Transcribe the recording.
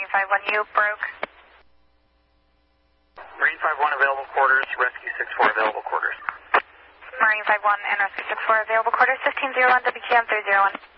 Marine 5-1, you broke. Marine 5-1 available quarters, Rescue 6-4 available quarters. Marine 5-1 and Rescue 6-4 available quarters, 1501 WQM 301.